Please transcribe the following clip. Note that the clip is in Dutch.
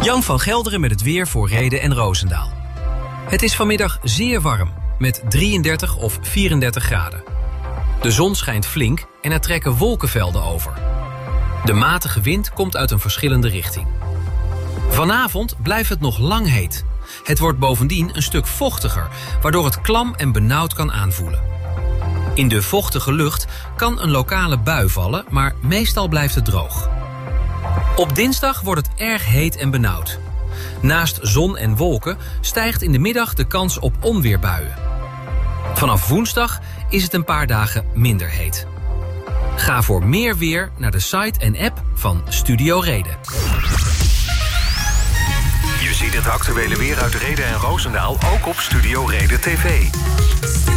Jan van Gelderen met het weer voor Rheden en Roosendaal. Het is vanmiddag zeer warm, met 33 of 34 graden. De zon schijnt flink en er trekken wolkenvelden over. De matige wind komt uit een verschillende richting. Vanavond blijft het nog lang heet. Het wordt bovendien een stuk vochtiger, waardoor het klam en benauwd kan aanvoelen. In de vochtige lucht kan een lokale bui vallen, maar meestal blijft het droog. Op dinsdag wordt het erg heet en benauwd. Naast zon en wolken stijgt in de middag de kans op onweerbuien. Vanaf woensdag is het een paar dagen minder heet. Ga voor meer weer naar de site en app van Studio Reden. Je ziet het actuele weer uit Rheden en Roosendaal ook op Studio Reden TV.